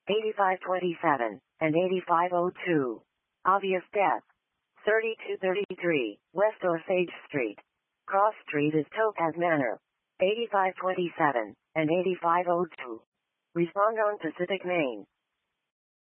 8527, and 8502. Obvious death. 3233, West Osage Street. Cross Street is Topaz Manor. 8527, and 8502. Respond on Pacific Main.